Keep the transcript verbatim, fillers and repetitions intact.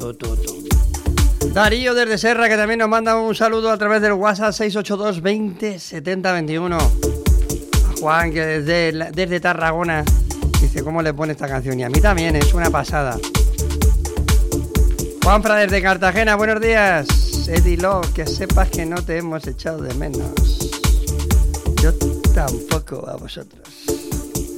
tu, tu, tu. Darío desde Serra, que también nos manda un saludo a través del WhatsApp seis ocho dos veinte setenta veintiuno. A Juan, que desde, desde Tarragona dice cómo le pone esta canción. Y a mí también, es una pasada. Juanfra desde Cartagena, buenos días. Eddie Love, que sepas que no te hemos echado de menos. Yo tampoco a vosotros.